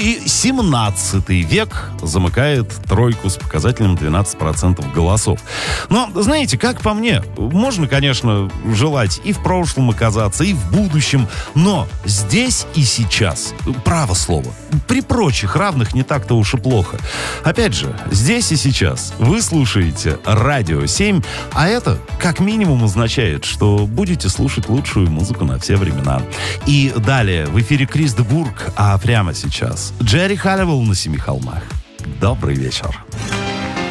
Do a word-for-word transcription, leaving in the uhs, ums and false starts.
и семнадцатый век замыкает тройку с показателем двенадцать процентов голосов. Но, знаете, как по мне, можно, конечно, желать и в прошлом оказаться, и в будущем, но здесь и сейчас, право слово, при прочих равных не так-то уж и плохо. Опять же, здесь и сейчас вы слушаете Радио семь, а это, как минимум, означает, что будете слушать лучшую музыку на все времена. И далее в эфире Крис де Бург, а прямо сейчас Джерри Халливелл на Семи холмах. Добрый вечер.